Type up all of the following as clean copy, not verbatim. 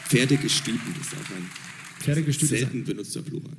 Pferdegestüten ist auch ein selten benutzter Plural.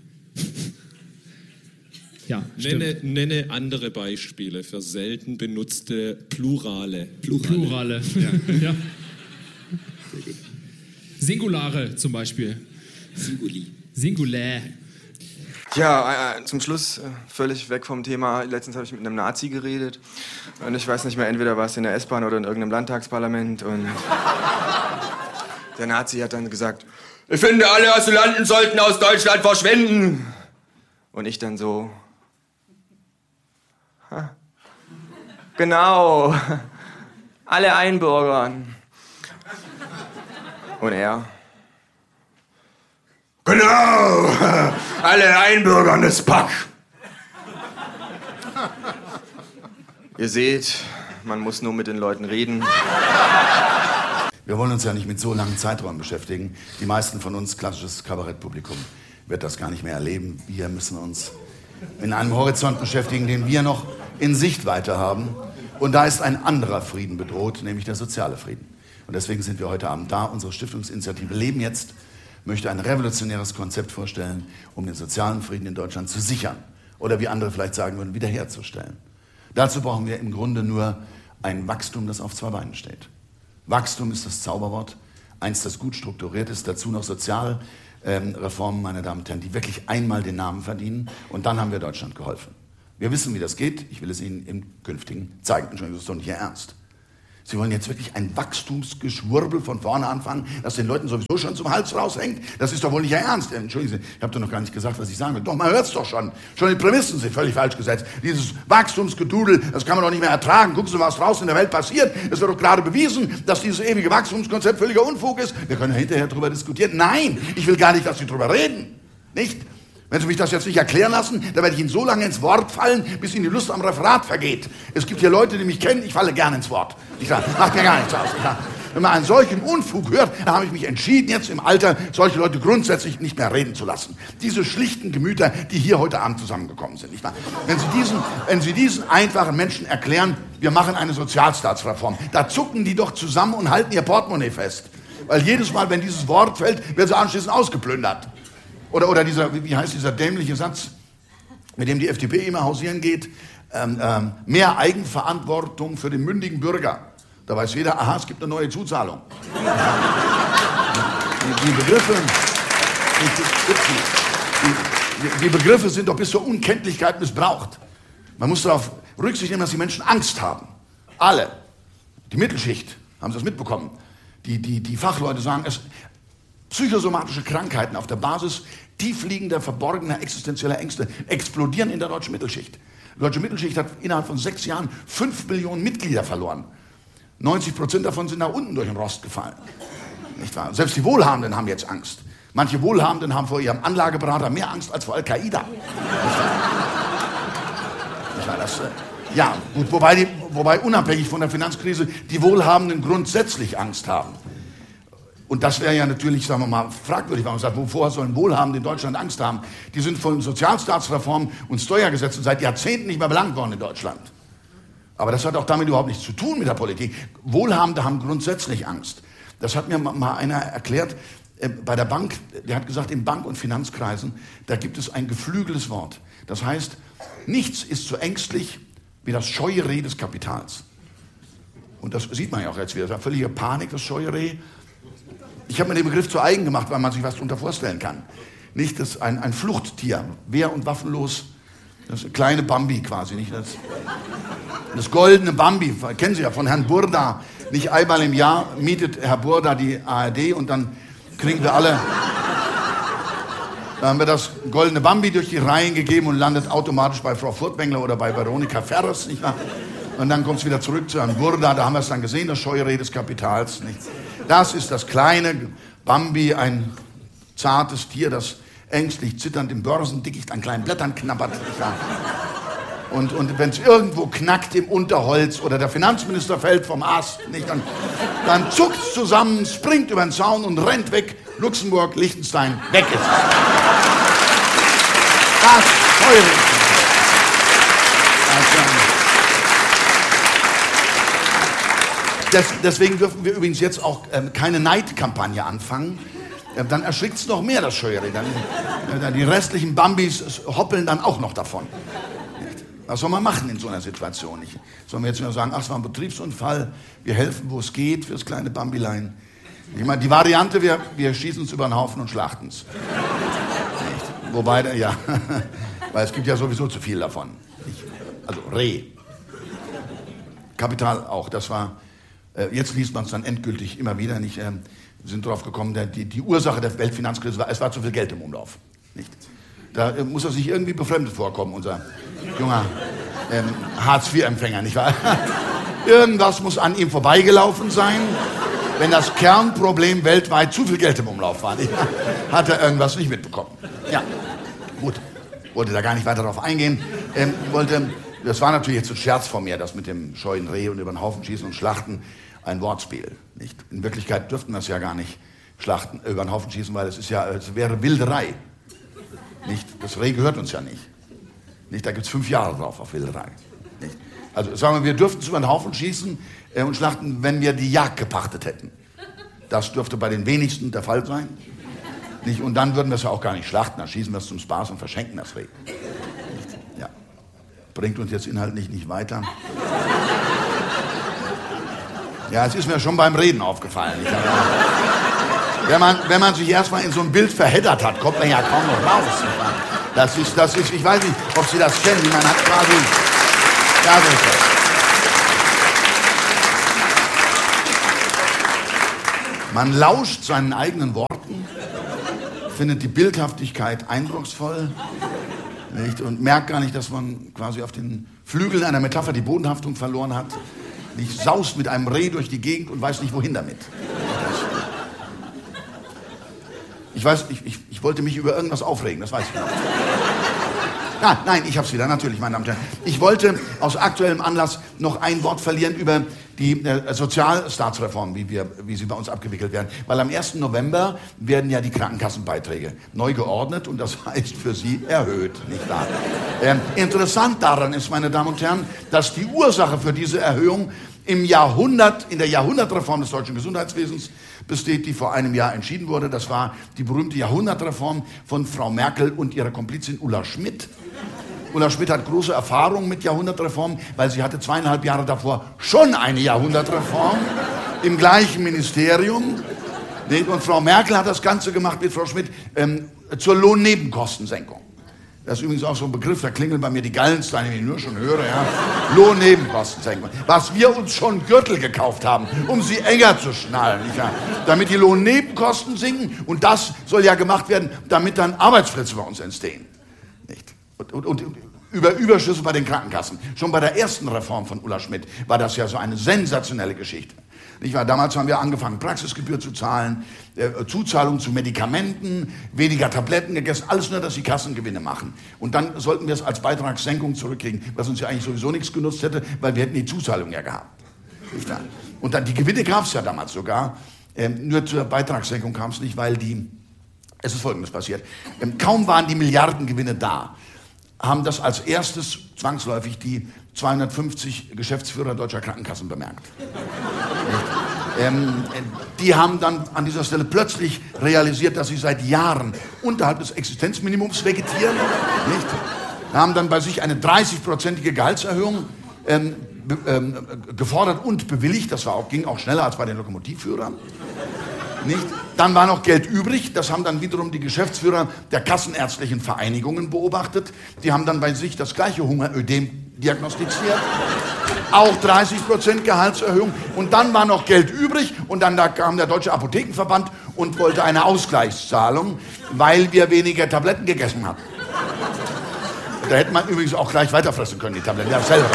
Ja, nenne andere Beispiele für selten benutzte Plurale. Plurale. Ja. Ja. Sehr gut. Singulare zum Beispiel. Singulär. Ja, zum Schluss völlig weg vom Thema. Letztens habe ich mit einem Nazi geredet und ich weiß nicht mehr, entweder war es in der S-Bahn oder in irgendeinem Landtagsparlament und der Nazi hat dann gesagt, ich finde, alle Asylanten sollten aus Deutschland verschwinden. Und ich dann so, genau, alle einbürgern. Und er, genau, alle einbürgern das Pack. Ihr seht, man muss nur mit den Leuten reden. Wir wollen uns ja nicht mit so langen Zeiträumen beschäftigen. Die meisten von uns, klassisches Kabarettpublikum, wird das gar nicht mehr erleben. Wir müssen uns in einem Horizont beschäftigen, den wir noch in Sichtweite haben. Und da ist ein anderer Frieden bedroht, nämlich der soziale Frieden. Und deswegen sind wir heute Abend da. Unsere Stiftungsinitiative Leben jetzt möchte ein revolutionäres Konzept vorstellen, um den sozialen Frieden in Deutschland zu sichern. Oder wie andere vielleicht sagen würden, wiederherzustellen. Dazu brauchen wir im Grunde nur ein Wachstum, das auf zwei Beinen steht. Wachstum ist das Zauberwort, eins, das gut strukturiert ist, dazu noch Sozialreformen, meine Damen und Herren, die wirklich einmal den Namen verdienen und dann haben wir Deutschland geholfen. Wir wissen, wie das geht, ich will es Ihnen im Künftigen zeigen. Entschuldigung, das ist doch nicht Ihr Ernst. Sie wollen jetzt wirklich ein Wachstumsgeschwurbel von vorne anfangen, das den Leuten sowieso schon zum Hals raushängt? Das ist doch wohl nicht Ihr Ernst. Entschuldigen Sie, ich habe doch noch gar nicht gesagt, was ich sagen will. Doch, man hört es doch schon. Schon die Prämissen sind völlig falsch gesetzt. Dieses Wachstumsgedudel, das kann man doch nicht mehr ertragen. Gucken Sie, was draußen in der Welt passiert. Es wird doch gerade bewiesen, dass dieses ewige Wachstumskonzept völliger Unfug ist. Wir können ja hinterher darüber diskutieren. Nein, ich will gar nicht, dass Sie darüber reden. Nicht? Wenn Sie mich das jetzt nicht erklären lassen, dann werde ich Ihnen so lange ins Wort fallen, bis Ihnen die Lust am Referat vergeht. Es gibt hier Leute, die mich kennen, ich falle gerne ins Wort. Ich sage, macht mir gar nichts aus. Wenn man einen solchen Unfug hört, dann habe ich mich entschieden, jetzt im Alter solche Leute grundsätzlich nicht mehr reden zu lassen. Diese schlichten Gemüter, die hier heute Abend zusammengekommen sind. Nicht wahr? Wenn Sie diesen einfachen Menschen erklären, wir machen eine Sozialstaatsreform, da zucken die doch zusammen und halten ihr Portemonnaie fest. Weil jedes Mal, wenn dieses Wort fällt, werden sie anschließend ausgeplündert. Oder dieser, wie heißt dieser dämliche Satz, mit dem die FDP immer hausieren geht, mehr Eigenverantwortung für den mündigen Bürger. Da weiß jeder, aha, es gibt eine neue Zuzahlung. Die Begriffe sind doch bis zur Unkenntlichkeit missbraucht. Man muss darauf Rücksicht nehmen, dass die Menschen Angst haben. Alle. Die Mittelschicht, haben Sie das mitbekommen? Die Fachleute sagen es. Psychosomatische Krankheiten auf der Basis tiefliegender, verborgener, existenzieller Ängste explodieren in der deutschen Mittelschicht. Die deutsche Mittelschicht hat innerhalb von 6 Jahren 5 Millionen Mitglieder verloren. 90% davon sind nach unten durch den Rost gefallen. Nicht wahr? Selbst die Wohlhabenden haben jetzt Angst. Manche Wohlhabenden haben vor ihrem Anlageberater mehr Angst als vor Al-Qaida. Ja, gut, wobei unabhängig von der Finanzkrise die Wohlhabenden grundsätzlich Angst haben. Und das wäre ja natürlich, sagen wir mal, fragwürdig, wenn man sagt, wovor sollen Wohlhabende in Deutschland Angst haben? Die sind von Sozialstaatsreformen und Steuergesetzen seit Jahrzehnten nicht mehr belangt worden in Deutschland. Aber das hat auch damit überhaupt nichts zu tun mit der Politik. Wohlhabende haben grundsätzlich Angst. Das hat mir mal einer erklärt bei der Bank. Der hat gesagt, in Bank- und Finanzkreisen, da gibt es ein geflügeltes Wort. Das heißt, nichts ist so ängstlich wie das scheue Reh des Kapitals. Und das sieht man ja auch jetzt wieder. Das ist völlige Panik, das scheue Reh. Ich habe mir den Begriff zu eigen gemacht, weil man sich was darunter vorstellen kann. Nicht, das ist ein Fluchttier, wehr- und waffenlos, das kleine Bambi quasi. Nicht? Das goldene Bambi, kennen Sie ja von Herrn Burda. Nicht einmal im Jahr mietet Herr Burda die ARD und dann kriegen wir alle... Dann haben wir das goldene Bambi durch die Reihen gegeben und landet automatisch bei Frau Furtwängler oder bei Veronika Ferres, nicht wahr? Und dann kommt es wieder zurück zu Herrn Burda, da haben wir es dann gesehen, das scheue Reh des Kapitals. Nicht? Das ist das kleine Bambi, ein zartes Tier, das ängstlich zitternd im Börsendickicht an kleinen Blättern knabbert. Und wenn es irgendwo knackt im Unterholz oder der Finanzminister fällt vom Ast, nicht, dann zuckt es zusammen, springt über den Zaun und rennt weg. Luxemburg, Liechtenstein, weg ist es. Das scheue Reh. Deswegen dürfen wir übrigens jetzt auch keine Neidkampagne anfangen. dann erschrickt es noch mehr, das Scheuerreh. Dann die restlichen Bambis hoppeln dann auch noch davon. Was soll man machen in so einer Situation? Sollen wir jetzt nur sagen, ach, es war ein Betriebsunfall, wir helfen, wo es geht, fürs kleine Bambilein. Ich meine, die Variante, wir schießen es über den Haufen und schlachten es. Wobei, ja, weil es gibt ja sowieso zu viel davon. Also Reh. Kapital auch, das war, jetzt liest man es dann endgültig immer wieder, nicht, sind drauf gekommen, die Ursache der Weltfinanzkrise war, es war zu viel Geld im Umlauf. Nicht? Da muss er sich irgendwie befremdet vorkommen, unser junger Hartz-IV-Empfänger, nicht wahr? Irgendwas muss an ihm vorbeigelaufen sein, wenn das Kernproblem weltweit zu viel Geld im Umlauf war. Nicht? Hat er irgendwas nicht mitbekommen. Ja, gut, wollte da gar nicht weiter darauf eingehen. Das war natürlich jetzt ein Scherz von mir, das mit dem scheuen Reh und über den Haufen schießen und schlachten, ein Wortspiel. Nicht? In Wirklichkeit dürften wir es ja gar nicht schlachten, über den Haufen schießen, weil es wäre Wilderei. Nicht? Das Reh gehört uns ja nicht. Nicht? Da gibt es 5 Jahre drauf auf Wilderei. Nicht? Also sagen wir dürften es über den Haufen schießen und schlachten, wenn wir die Jagd gepachtet hätten. Das dürfte bei den wenigsten der Fall sein. Nicht? Und dann würden wir es ja auch gar nicht schlachten, dann schießen wir es zum Spaß und verschenken das Reh. Nicht? Ja. Bringt uns jetzt inhaltlich nicht weiter. Ja, es ist mir schon beim Reden aufgefallen. Wenn man sich erstmal in so ein Bild verheddert hat, kommt man ja kaum noch raus. Das ist, ich weiß nicht, ob Sie das kennen, man hat quasi, ja, so ist das. Man lauscht seinen eigenen Worten, findet die Bildhaftigkeit eindrucksvoll, nicht, und merkt gar nicht, dass man quasi auf den Flügeln einer Metapher die Bodenhaftung verloren hat. Nicht, saust mit einem Reh durch die Gegend und weiß nicht, wohin damit. Ich weiß, ich wollte mich über irgendwas aufregen, das weiß ich noch. Nein, ich hab's wieder, natürlich, meine Damen und Herren. Ich wollte aus aktuellem Anlass noch ein Wort verlieren über die Sozialstaatsreform, wie sie bei uns abgewickelt werden. Weil am 1. November werden ja die Krankenkassenbeiträge neu geordnet und das heißt für Sie erhöht, nicht wahr? Interessant daran ist, meine Damen und Herren, dass die Ursache für diese Erhöhung in der Jahrhundertreform des deutschen Gesundheitswesens besteht, die vor einem Jahr entschieden wurde. Das war die berühmte Jahrhundertreform von Frau Merkel und ihrer Komplizin Ulla Schmidt. Ulla Schmidt hat große Erfahrung mit Jahrhundertreformen, weil sie hatte 2,5 Jahre davor schon eine Jahrhundertreform im gleichen Ministerium. Und Frau Merkel hat das Ganze gemacht mit Frau Schmidt zur Lohnnebenkostensenkung. Das ist übrigens auch so ein Begriff, da klingeln bei mir die Gallensteine, wenn ich nur schon höre. Ja. Lohnnebenkostensenkung. Was wir uns schon Gürtel gekauft haben, um sie enger zu schnallen. Nicht wahr? Damit die Lohnnebenkosten sinken. Und das soll ja gemacht werden, damit dann Arbeitsplätze bei uns entstehen. Nicht? Und über Überschüsse bei den Krankenkassen. Schon bei der ersten Reform von Ulla Schmidt war das ja so eine sensationelle Geschichte. Nicht wahr? Damals haben wir angefangen, Praxisgebühr zu zahlen, Zuzahlung zu Medikamenten, weniger Tabletten gegessen, alles nur, dass die Kassen Gewinne machen. Und dann sollten wir es als Beitragssenkung zurückkriegen, was uns ja eigentlich sowieso nichts genutzt hätte, weil wir hätten die Zuzahlung ja gehabt. Nicht wahr? Und dann die Gewinne gab es ja damals sogar, nur zur Beitragssenkung kam es nicht, weil es ist Folgendes passiert, kaum waren die Milliardengewinne da, haben das als erstes zwangsläufig die 250 Geschäftsführer deutscher Krankenkassen bemerkt. Die haben dann an dieser Stelle plötzlich realisiert, dass sie seit Jahren unterhalb des Existenzminimums vegetieren. Nicht? Haben dann bei sich eine 30-prozentige Gehaltserhöhung gefordert und bewilligt. Das ging auch schneller als bei den Lokomotivführern. Nicht? Dann war noch Geld übrig, das haben dann wiederum die Geschäftsführer der kassenärztlichen Vereinigungen beobachtet. Die haben dann bei sich das gleiche Hungerödem diagnostiziert. Auch 30% Gehaltserhöhung. Und dann war noch Geld übrig und dann kam der Deutsche Apothekenverband und wollte eine Ausgleichszahlung, weil wir weniger Tabletten gegessen haben. Da hätte man übrigens auch gleich weiterfressen können, die Tabletten. Ja, selber.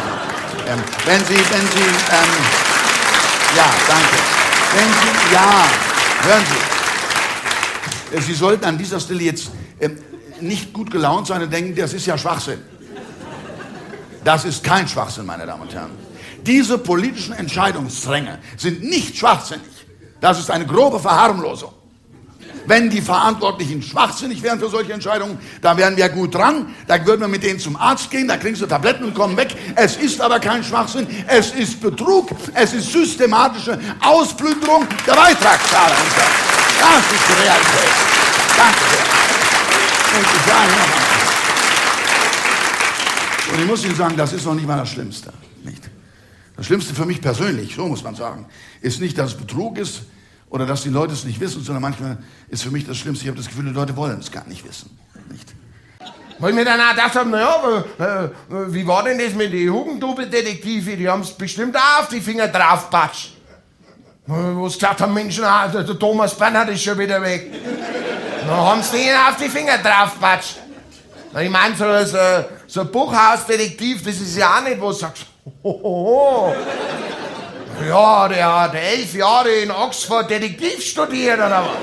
Ja, danke. Hören Sie. Sie sollten an dieser Stelle jetzt nicht gut gelaunt sein und denken, das ist ja Schwachsinn. Das ist kein Schwachsinn, meine Damen und Herren. Diese politischen Entscheidungsdränge sind nicht schwachsinnig. Das ist eine grobe Verharmlosung. Wenn die Verantwortlichen schwachsinnig wären für solche Entscheidungen, da wären wir gut dran, da würden wir mit denen zum Arzt gehen, da kriegen sie Tabletten und kommen weg. Es ist aber kein Schwachsinn, es ist Betrug, es ist systematische Ausplünderung der Beitragszahler. Das ist die Realität. Danke sehr. Und ich muss Ihnen sagen, das ist noch nicht mal das Schlimmste. Nicht? Das Schlimmste für mich persönlich, so muss man sagen, ist nicht, dass es Betrug ist oder dass die Leute es nicht wissen, sondern manchmal ist für mich das Schlimmste, ich habe das Gefühl, die Leute wollen es gar nicht wissen. Nicht? Weil ich mir dann auch gedacht habe, naja, wie war denn das mit den Hugendubel-Detektive? Die haben es bestimmt auch auf die Finger draufpatscht. Wo sie gesagt haben, Mensch, na, der Thomas Bernhard ist schon wieder weg. Dann haben sie denen auf die Finger draufpatscht. Ich meine, so ein Buchhausdetektiv, das ist ja auch nicht, wo du sagst, hohoho. Ja, der hat 11 Jahre in Oxford Detektiv studiert, oder was?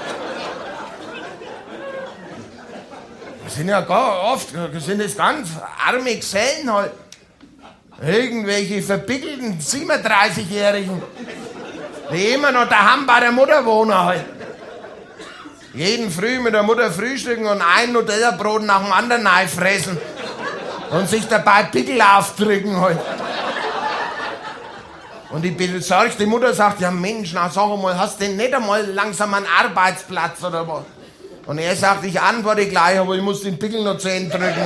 Das sind ja oft, sind das ganz arme Gesellen halt. Irgendwelche verbickelten 37-Jährigen, die immer noch daheim bei der Mutter wohnen halt. Jeden Früh mit der Mutter frühstücken und ein Nutella-Brot nach dem anderen fressen und sich dabei Pickel aufdrücken halt. Und die besorgte Mutter sagt, ja Mensch, na sag mal, hast du denn nicht einmal langsam einen Arbeitsplatz oder was? Und er sagt, ich antworte gleich, aber ich muss den Pickel noch zu Ende drücken.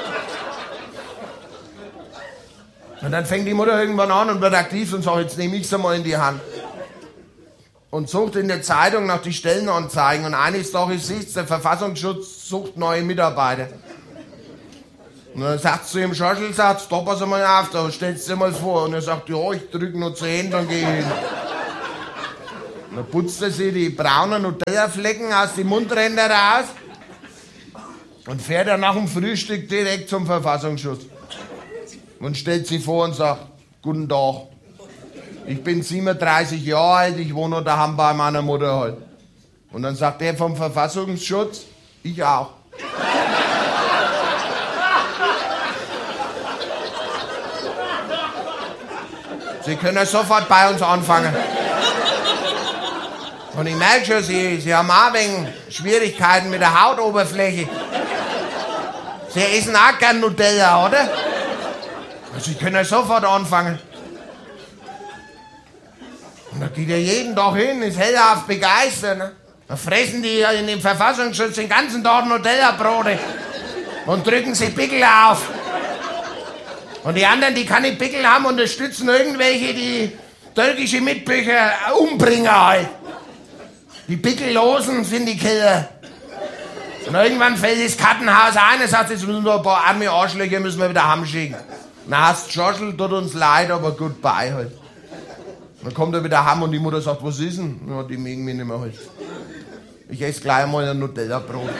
Und dann fängt die Mutter irgendwann an und wird aktiv und sagt, jetzt nehme ich sie mal in die Hand. Und sucht in der Zeitung nach die Stellenanzeigen. Und eines Tages sieht der Verfassungsschutz sucht neue Mitarbeiter. Und dann sagt sie zu ihrem Schorschel, sagt, stopp pass mal auf, da stellst du dir mal vor. Und er sagt, ja, ich drücke noch 10, dann gehe ich hin. Und dann putzt er sich die braunen Nutella-Flecken aus den Mundrändern raus und fährt dann nach dem Frühstück direkt zum Verfassungsschutz. Und stellt sich vor und sagt, guten Tag, ich bin 37 Jahre alt, ich wohne noch daheim bei meiner Mutter halt. Und dann sagt er vom Verfassungsschutz, ich auch. Sie können sofort bei uns anfangen. Und ich merke schon, Sie haben auch wegen Schwierigkeiten mit der Hautoberfläche. Sie essen auch gern Nutella, oder? Sie können sofort anfangen. Und da geht er jeden Tag hin, ist hellauf begeistert. Ne? Da fressen die in dem Verfassungsschutz den ganzen Tag Nutella-Brote und drücken sie Pickel auf. Und die anderen, die keine Pickel haben, unterstützen irgendwelche, die türkische Mitbürger umbringen halt. Die Pickellosen sind die Killer. Und irgendwann fällt das Kartenhaus ein und sagt, jetzt müssen wir ein paar arme Arschlöcher müssen wir wieder heimschicken. Dann hast Schorschel, tut uns leid, aber goodbye halt. Dann kommt er wieder heim und die Mutter sagt, was ist denn? Ja, die mögen mich nicht mehr halt. Ich esse gleich mal ein Nutella-Brot.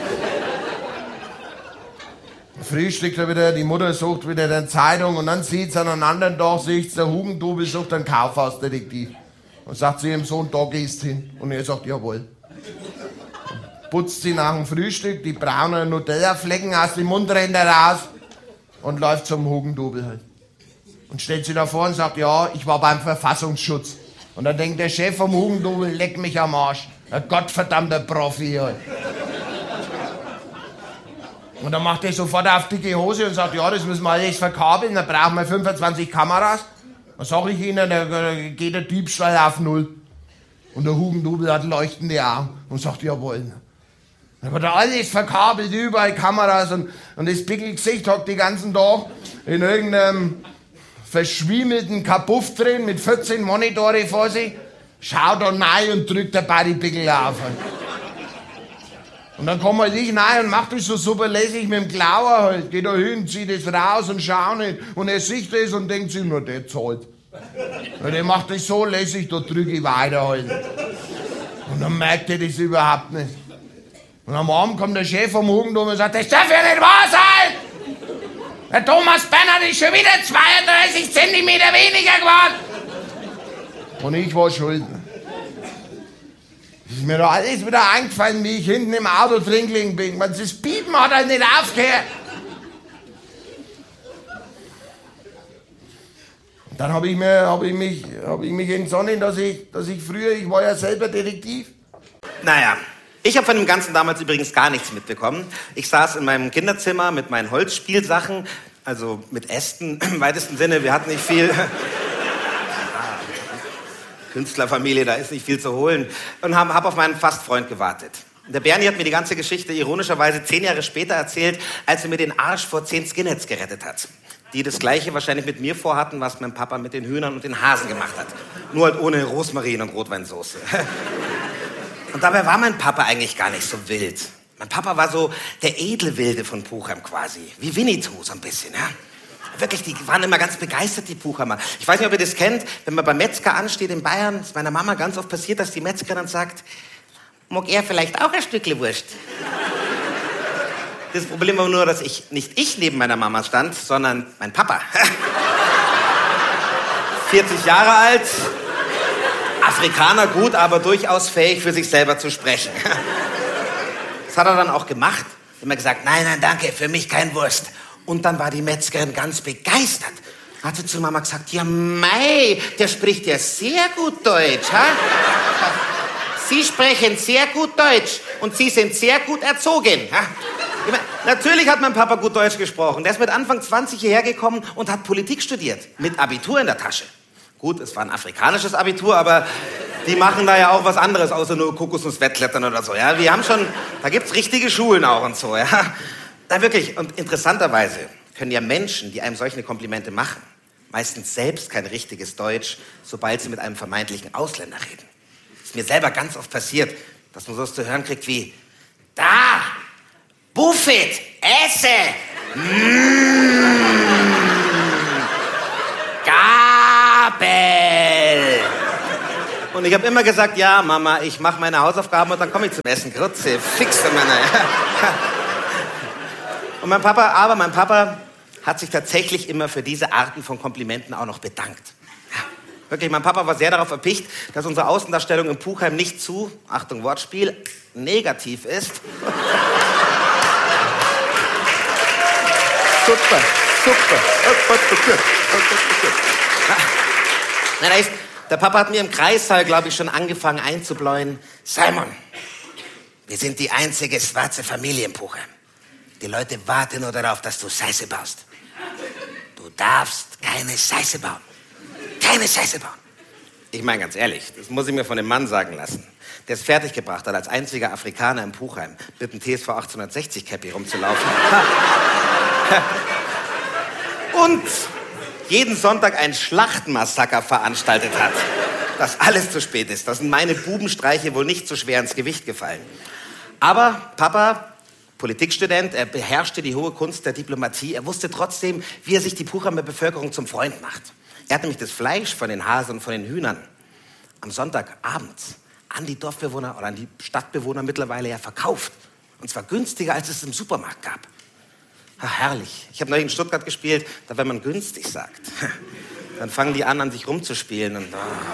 Frühstückt er wieder, die Mutter sucht wieder eine Zeitung und dann sieht sie an einem anderen Tag, sieht der Hugendubel sucht einen Kaufhausdetektiv. Und sagt zu ihrem Sohn, da gehst hin. Und er sagt, jawohl. Putzt sie nach dem Frühstück die braunen Nutella-Flecken aus den Mundrändern raus und läuft zum Hugendubel halt. Und stellt sie davor und sagt, ja, ich war beim Verfassungsschutz. Und dann denkt der Chef vom Hugendubel, leck mich am Arsch. Ein gottverdammter Profi halt. Und dann macht er sofort auf dicke Hose und sagt, ja, das müssen wir alles verkabeln, dann brauchen wir 25 Kameras. Dann sag ich Ihnen, da geht der Diebstahl auf 0. Und der Hugendubel hat leuchtende Augen und sagt, jawohl. Dann wird alles verkabelt, überall Kameras und das Pickelgesicht hockt den ganzen Tag in irgendeinem verschwiemelten Kapuff drin mit 14 Monitore vor sich, schaut da rein und drückt dabei die Pickel auf. Und dann komme halt ich rein und mach das so super lässig mit dem Klauer halt. Geh da hin, zieh das raus und schau nicht. Und er sieht das und denkt sich, nur der zahlt. Und der macht das so lässig, da drücke ich weiter halt. Und dann merkt er das überhaupt nicht. Und am Abend kommt der Chef vom Hugendubel und sagt, das darf ja nicht wahr sein! Der Thomas Bernhard ist schon wieder 32 Zentimeter weniger geworden! Und ich war schuld. Das ist mir doch alles wieder eingefallen, wie ich hinten im Auto drin gelegen bin. Das Piepen hat halt nicht aufgehört. Und dann habe ich mich entsonnen, dass ich früher, ich war ja selber Detektiv. Naja, ich habe von dem Ganzen damals übrigens gar nichts mitbekommen. Ich saß in meinem Kinderzimmer mit meinen Holzspielsachen, also mit Ästen im weitesten Sinne. Wir hatten nicht viel. Künstlerfamilie, da ist nicht viel zu holen. Und hab auf meinen Fastfreund gewartet. Und der Bernie hat mir die ganze Geschichte ironischerweise 10 Jahre später erzählt, als er mir den Arsch vor 10 Skinheads gerettet hat. Die das Gleiche wahrscheinlich mit mir vorhatten, was mein Papa mit den Hühnern und den Hasen gemacht hat. Nur halt ohne Rosmarin und Rotweinsauce. Und dabei war mein Papa eigentlich gar nicht so wild. Mein Papa war so der edle Wilde von Puchheim quasi. Wie Winnetou so ein bisschen, ja. Wirklich, die waren immer ganz begeistert, die Puchheimer. Ich weiß nicht, ob ihr das kennt, wenn man beim Metzger ansteht in Bayern, ist meiner Mama ganz oft passiert, dass die Metzger dann sagt, mag er vielleicht auch ein Stückle Wurst? Das Problem war nur, dass nicht ich neben meiner Mama stand, sondern mein Papa. 40 Jahre alt, Afrikaner gut, aber durchaus fähig, für sich selber zu sprechen. Das hat er dann auch gemacht. Immer gesagt, nein, danke, für mich kein Wurst. Und dann war die Metzgerin ganz begeistert. Hat sie zu Mama gesagt, ja mei, der spricht ja sehr gut Deutsch, ha? Sie sprechen sehr gut Deutsch und Sie sind sehr gut erzogen, ha? Ich meine, natürlich hat mein Papa gut Deutsch gesprochen. Der ist mit Anfang 20 hierher gekommen und hat Politik studiert. Mit Abitur in der Tasche. Gut, es war ein afrikanisches Abitur, aber die machen da ja auch was anderes, außer nur Kokosnusswettklettern oder so. Ja? Wir haben schon, da gibt's richtige Schulen auch und so. Ja? Da wirklich, und interessanterweise können ja Menschen, die einem solche Komplimente machen, meistens selbst kein richtiges Deutsch, sobald sie mit einem vermeintlichen Ausländer reden. Ist mir selber ganz oft passiert, dass man sowas zu hören kriegt wie, da, Buffet, esse, Gabel. Und ich habe immer gesagt, ja, Mama, ich mache meine Hausaufgaben und dann komme ich zum Essen. Grütze, fixe Männer. Und mein Papa hat sich tatsächlich immer für diese Arten von Komplimenten auch noch bedankt. Ja, wirklich, mein Papa war sehr darauf erpicht, dass unsere Außendarstellung im Puchheim nicht zu, Achtung Wortspiel, negativ ist. Super. Der Papa hat mir im Kreissaal, glaube ich, schon angefangen einzubläuen. Simon, wir sind die einzige schwarze Familie im Puchheim. Die Leute warten nur darauf, dass du Scheiße baust. Du darfst keine Scheiße bauen. Keine Scheiße bauen. Ich meine ganz ehrlich, das muss ich mir von dem Mann sagen lassen, der es fertiggebracht hat, als einziger Afrikaner im Puchheim mit dem TSV 1860 Cappy rumzulaufen. Und jeden Sonntag ein Schlachtmassaker veranstaltet hat. Dass alles zu spät ist. Das sind meine Bubenstreiche wohl nicht so schwer ins Gewicht gefallen. Aber Papa, Politikstudent, er beherrschte die hohe Kunst der Diplomatie. Er wusste trotzdem, wie er sich die Puchheimer Bevölkerung zum Freund macht. Er hat nämlich das Fleisch von den Hasen und von den Hühnern am Sonntagabend an die Dorfbewohner oder an die Stadtbewohner mittlerweile ja verkauft. Und zwar günstiger, als es im Supermarkt gab. Ach, herrlich. Ich habe neulich in Stuttgart gespielt, da wenn man günstig sagt, dann fangen die an sich rumzuspielen und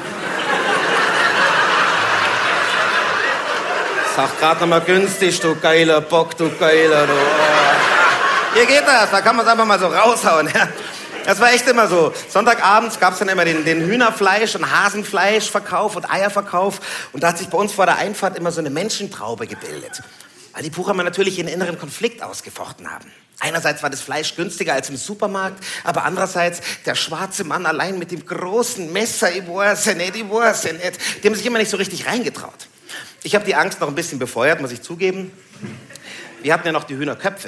sag grad noch mal günstig, du geiler Bock, du geiler, du. Hier geht das, da kann man es einfach mal so raushauen. Ja. Das war echt immer so. Sonntagabends gab es dann immer den Hühnerfleisch- und Hasenfleischverkauf und Eierverkauf. Und da hat sich bei uns vor der Einfahrt immer so eine Menschentraube gebildet. Weil die Puchheimer natürlich ihren inneren Konflikt ausgefochten haben. Einerseits war das Fleisch günstiger als im Supermarkt, aber andererseits der schwarze Mann allein mit dem großen Messer, ich weiß nicht. Die haben sich immer nicht so richtig reingetraut. Ich habe die Angst noch ein bisschen befeuert, muss ich zugeben. Wir hatten ja noch die Hühnerköpfe.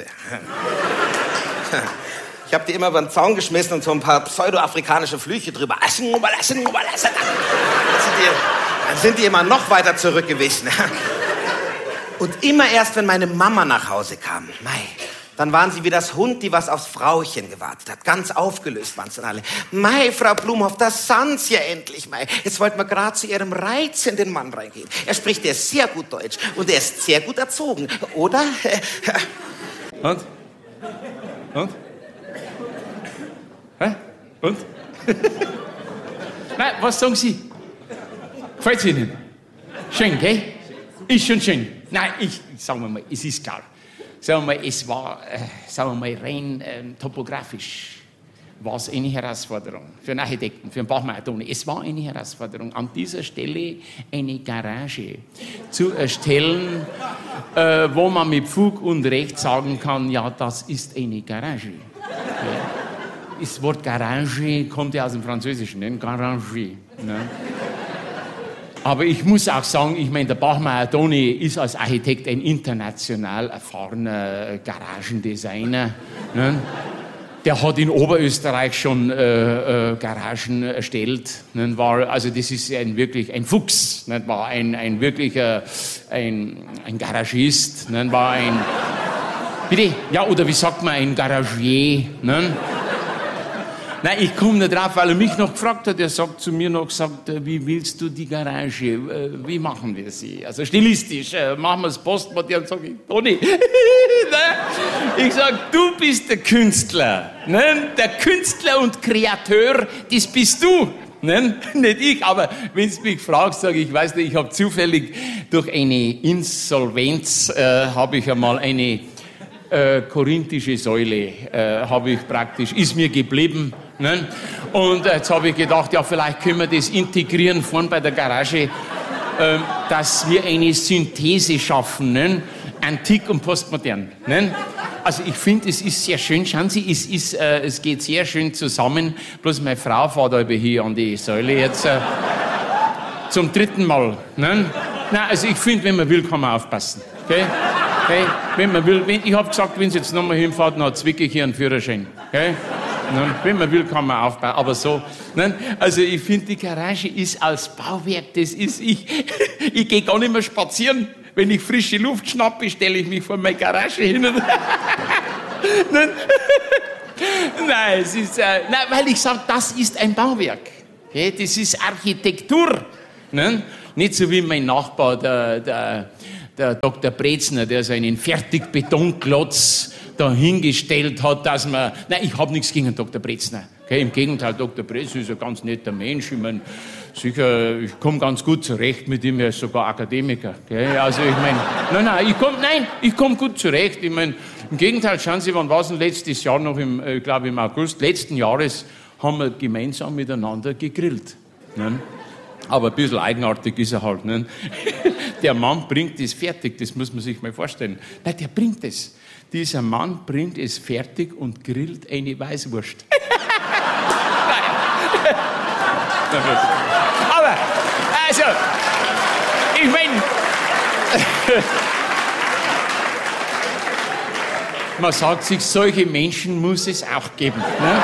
Ich habe die immer über den Zaun geschmissen und so ein paar pseudo-afrikanische Flüche drüber. Dann sind die immer noch weiter zurückgewichen. Und immer erst, wenn meine Mama nach Hause kam, dann waren sie wie das Hund, die was aufs Frauchen gewartet hat. Ganz aufgelöst waren sie dann alle. Frau Blumhoff, das sind sie ja endlich, Jetzt wollten wir gerade zu ihrem reizenden Mann reingehen. Er spricht ja sehr gut Deutsch und er ist sehr gut erzogen, oder? Und? Hä? Und? Nein, was sagen Sie? Gefällt es Ihnen? Schön, gell? Ist schon schön. Nein, sagen wir mal, es ist klar. Sagen wir mal, es war, rein topografisch war es eine Herausforderung für einen Architekten, für einen Bachmeier. Es war eine Herausforderung, an dieser Stelle eine Garage zu erstellen, wo man mit Fug und Recht sagen kann, ja, das ist eine Garage. Ja. Das Wort Garage kommt ja aus dem Französischen, ne? Garage. Ne? Aber ich muss auch sagen, ich meine, der Bachmeier Toni ist als Architekt ein international erfahrener Garagendesigner. Ne? Der hat in Oberösterreich schon Garagen erstellt. Ne? Also das ist wirklich ein Fuchs. Ne? War ein wirklicher ein Garagist. Ne? War ein bitte? Ja, oder wie sagt man, ein Garagier. Ne? Nein, ich komme nicht drauf, weil er mich noch gefragt hat. Er sagt zu mir noch gesagt, wie willst du die Garage? Wie machen wir sie? Also stilistisch, machen wir das Postmodell. Und sage ich, Toni, ich sage, du bist der Künstler. Ne? Der Künstler und Kreateur, das bist du. Ne? Nicht ich, aber wenn du mich fragst, sage ich, weiß nicht, ich habe zufällig durch eine Insolvenz, habe ich einmal eine korinthische Säule, habe ich praktisch, ist mir geblieben. Ne? Und jetzt habe ich gedacht, ja, vielleicht können wir das integrieren vorn bei der Garage, dass wir eine Synthese schaffen, ne? Antik und postmodern. Ne? Also ich finde, es ist sehr schön, schauen Sie, es geht sehr schön zusammen, bloß meine Frau fährt aber hier an die Säule jetzt zum 3. Mal. Ne? Nein, also ich finde, wenn man will, kann man aufpassen. Okay? Okay? Wenn man will, ich habe gesagt, wenn Sie jetzt nochmal hinfahrt, dann zwicke ich hier einen Führerschein. Okay? Wenn man will, kann man aufbauen, aber so. Also ich finde, die Garage ist als Bauwerk, das ist, ich gehe gar nicht mehr spazieren. Wenn ich frische Luft schnappe, stelle ich mich vor meine Garage hin. Nein, es ist, weil ich sage, das ist ein Bauwerk. Okay? Das ist Architektur. Nicht so wie mein Nachbar, der Dr. Brezner, der so einen Fertigbetonklotz dahingestellt hat, dass man... Nein, ich habe nichts gegen Dr. Brezner. Okay, im Gegenteil, Dr. Brezner ist ein ganz netter Mensch. Ich meine, sicher, ich komme ganz gut zurecht mit ihm, er ist sogar Akademiker. Okay? Also ich meine, ich komme gut zurecht. Ich meine, im Gegenteil, schauen Sie, wann war es denn letztes Jahr noch, ich glaube im August letzten Jahres, haben wir gemeinsam miteinander gegrillt. Ne? Aber ein bisschen eigenartig ist er halt. Ne? Der Mann bringt es fertig, das muss man sich mal vorstellen. Nein, der bringt es. Dieser Mann bringt es fertig und grillt eine Weißwurst. Aber, also, ich meine, man sagt sich, solche Menschen muss es auch geben. Ne?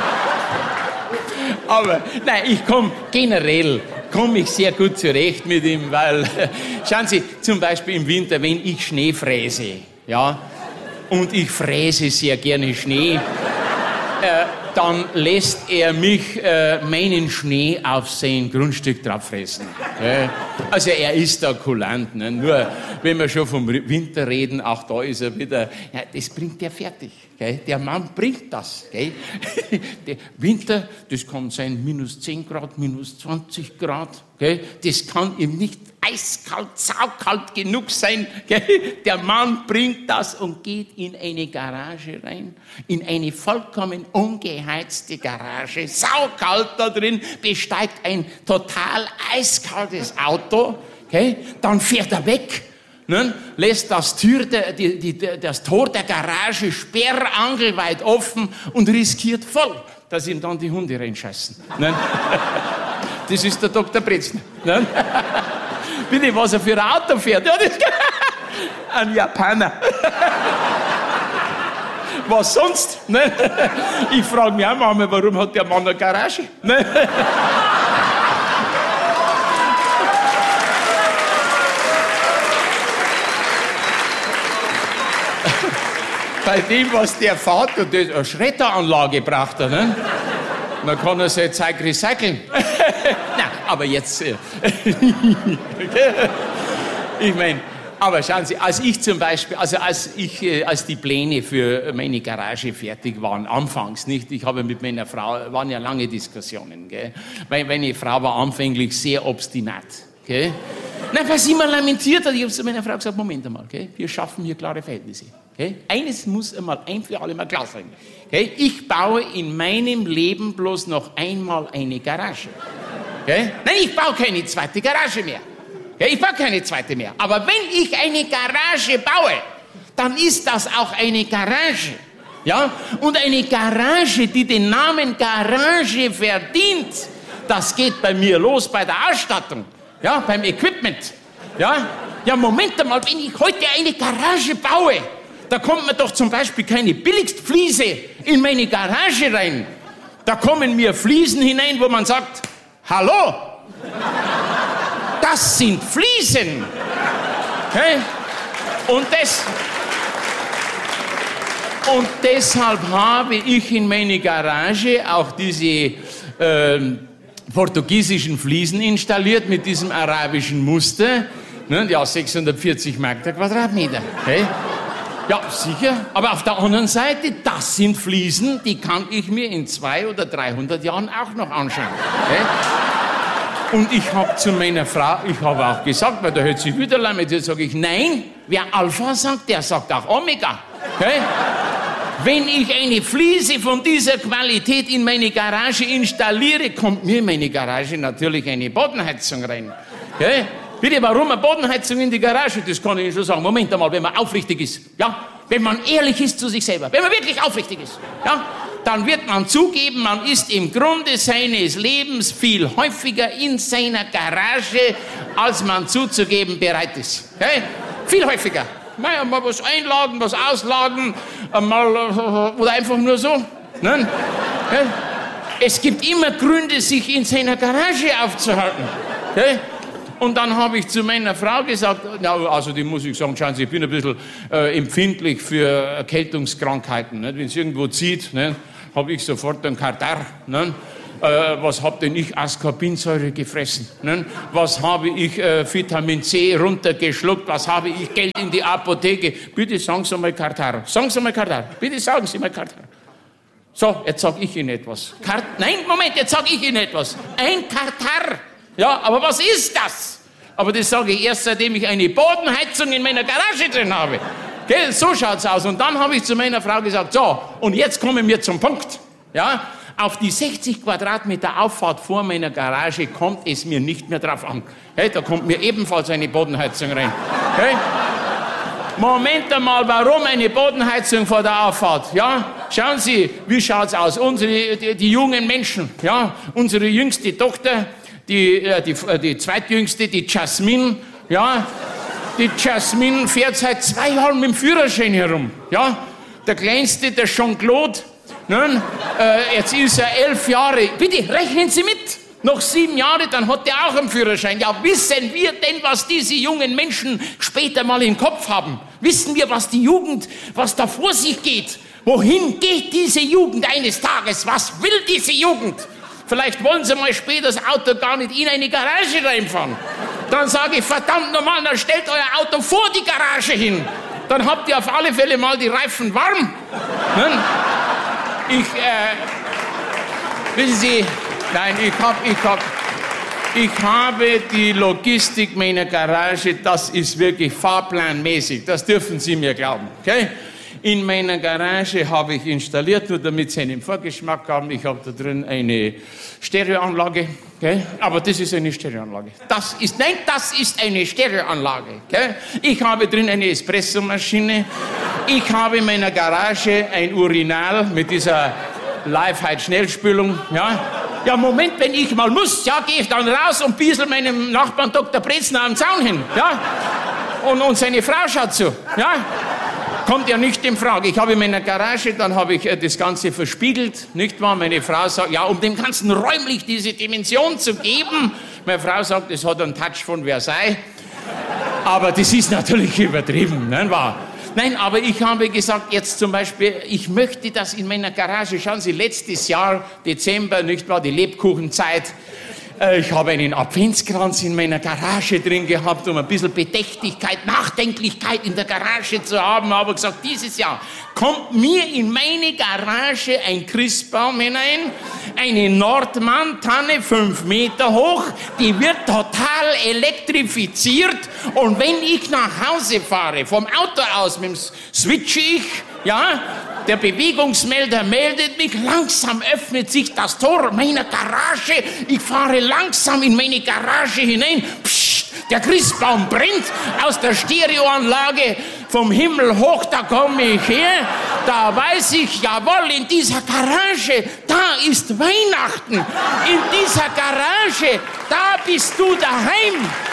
Aber, nein, generell komme ich sehr gut zurecht mit ihm, weil, schauen Sie, zum Beispiel im Winter, wenn ich Schnee fräse, ja, und ich fräse sehr gerne Schnee, dann lässt er mich meinen Schnee auf sein Grundstück drauf fressen. Also er ist da kulant. Ne? Nur, wenn wir schon vom Winter reden, auch da ist er wieder, ja, das bringt er fertig. Gell? Der Mann bringt das. Gell? Der Winter, das kann sein minus 10 Grad, minus 20 Grad. Gell? Das kann ihm nicht eiskalt, saukalt genug sein. Gell? Der Mann bringt das und geht in eine Garage rein, in eine vollkommen ungeheizte Garage, saukalt da drin, besteigt ein total eiskaltes Auto, gell? Dann fährt er weg, ne? Lässt das Tor der Garage sperrangelweit offen und riskiert voll, dass ihm dann die Hunde reinscheißen. Ne? Das ist der Dr. Brezner. Ne? Bitte, was er für ein Auto fährt. Ja, das ein Japaner. Was sonst? Ne? Ich frage mich auch manchmal, warum hat der Mann eine Garage? Ne? Bei dem, was der fährt, und das eine Schredderanlage braucht er, ne? Dann kann er sein Zeug recyceln. Nein, aber jetzt... ich meine, aber schauen Sie, als ich zum Beispiel, als die Pläne für meine Garage fertig waren, anfangs nicht, ich habe mit meiner Frau, waren ja lange Diskussionen, gell? Weil meine Frau war anfänglich sehr obstinat, gell? Nein, was sie immer lamentiert hat, ich habe zu meiner Frau gesagt, Moment einmal, gell? Wir schaffen hier klare Verhältnisse. Okay? Eines muss einmal ein für alle Mal klar sein. Okay? Ich baue in meinem Leben bloß noch einmal eine Garage. Okay? Nein, ich baue keine zweite Garage mehr. Okay? Ich baue keine zweite mehr. Aber wenn ich eine Garage baue, dann ist das auch eine Garage. Ja? Und eine Garage, die den Namen Garage verdient, das geht bei mir los bei der Ausstattung. Ja, beim Equipment. Ja, Moment einmal, wenn ich heute eine Garage baue, da kommt mir doch zum Beispiel keine Billigstfliese in meine Garage rein. Da kommen mir Fliesen hinein, wo man sagt, hallo, das sind Fliesen. Okay? Und deshalb habe ich in meine Garage auch diese portugiesischen Fliesen installiert mit diesem arabischen Muster. Ne, ja, 640 Mark der Quadratmeter. Okay? Ja, sicher. Aber auf der anderen Seite, das sind Fliesen, die kann ich mir in 200 oder 300 Jahren auch noch anschauen. Okay? Und ich habe zu meiner Frau, ich habe auch gesagt, weil da hört sich wieder leid mit, sage ich, nein, wer Alpha sagt, der sagt auch Omega. Okay? Wenn ich eine Fliese von dieser Qualität in meine Garage installiere, kommt mir in meine Garage natürlich eine Bodenheizung rein. Okay? Bitte, warum eine Bodenheizung in die Garage? Das kann ich Ihnen schon sagen. Moment einmal, wenn man aufrichtig ist, ja, wenn man ehrlich ist zu sich selber, wenn man wirklich aufrichtig ist, ja, dann wird man zugeben, man ist im Grunde seines Lebens viel häufiger in seiner Garage, als man zuzugeben bereit ist. Okay? Viel häufiger. Mal was einladen, was ausladen, mal, oder einfach nur so. Nein? Okay? Es gibt immer Gründe, sich in seiner Garage aufzuhalten. Okay? Und dann habe ich zu meiner Frau gesagt, na, also die muss ich sagen, schauen Sie, ich bin ein bisschen empfindlich für Erkältungskrankheiten. Nicht? Wenn es irgendwo zieht, habe ich sofort einen Katar. Nicht? Was habe denn ich Ascorbinsäure gefressen? Nicht? Was habe ich Vitamin C runtergeschluckt? Was habe ich Geld in die Apotheke? Bitte sagen Sie mal Katar. Sagen Sie mal Katar. Bitte sagen Sie mal Katar. So, jetzt sage ich Ihnen etwas. Nein, Moment, jetzt sage ich Ihnen etwas. Ein Katar. Ja, aber was ist das? Aber das sage ich erst, seitdem ich eine Bodenheizung in meiner Garage drin habe. Okay, so schaut's aus. Und dann habe ich zu meiner Frau gesagt, so, und jetzt kommen wir zum Punkt. Ja, auf die 60 Quadratmeter Auffahrt vor meiner Garage kommt es mir nicht mehr drauf an. Hey, da kommt mir ebenfalls eine Bodenheizung rein. Okay? Moment einmal, warum eine Bodenheizung vor der Auffahrt? Ja, schauen Sie, wie schaut's aus? Die jungen Menschen, ja, unsere jüngste Tochter, die zweitjüngste, die Jasmin, ja, die Jasmin fährt seit 2 Jahren mit dem Führerschein herum, ja. Der Kleinste, der Jean-Claude, jetzt ist er 11 Jahre. Bitte, rechnen Sie mit. Noch 7 Jahre, dann hat er auch einen Führerschein. Ja, wissen wir denn, was diese jungen Menschen später mal im Kopf haben? Wissen wir, was die Jugend, was da vor sich geht? Wohin geht diese Jugend eines Tages? Was will diese Jugend? Vielleicht wollen Sie mal später das Auto gar nicht in eine Garage reinfahren. Dann sage ich, verdammt nochmal, dann stellt euer Auto vor die Garage hin. Dann habt ihr auf alle Fälle mal die Reifen warm. Wissen Sie, nein, ich habe die Logistik meiner Garage, das ist wirklich fahrplanmäßig, das dürfen Sie mir glauben. Okay? In meiner Garage habe ich installiert, nur damit Sie einen Vorgeschmack haben, ich habe da drin eine Stereoanlage, okay? Aber das ist eine Stereoanlage. Das ist eine Stereoanlage. Okay? Ich habe drin eine Espressomaschine, ich habe in meiner Garage ein Urinal mit dieser Live-Schnellspülung, ja? Ja, Moment, wenn ich mal muss, ja, gehe ich dann raus und biesel meinem Nachbarn Dr. Brezner am Zaun hin, ja? Und seine Frau schaut zu, ja? Kommt ja nicht in Frage. Ich habe in meiner Garage, dann habe ich das Ganze verspiegelt, nicht wahr? Meine Frau sagt, ja, um dem Ganzen räumlich diese Dimension zu geben. Meine Frau sagt, es hat einen Touch von Versailles. Aber das ist natürlich übertrieben, nicht wahr? Nein, aber ich habe gesagt, jetzt zum Beispiel, ich möchte das in meiner Garage, schauen Sie, letztes Jahr, Dezember, nicht wahr, die Lebkuchenzeit, ich habe einen Adventskranz in meiner Garage drin gehabt, um ein bisschen Bedächtigkeit, Nachdenklichkeit in der Garage zu haben. Aber gesagt, dieses Jahr kommt mir in meine Garage ein Christbaum hinein, eine Nordmann-Tanne, 5 Meter hoch, die wird total elektrifiziert. Und wenn ich nach Hause fahre, vom Auto aus, mit dem switche ich, ja, der Bewegungsmelder meldet mich, langsam öffnet sich das Tor meiner Garage, ich fahre langsam in meine Garage hinein, pssst, der Christbaum brennt aus der Stereoanlage vom Himmel hoch, da komme ich her, da weiß ich, jawohl, in dieser Garage, da da ist Weihnachten. In dieser Garage, da bist du daheim.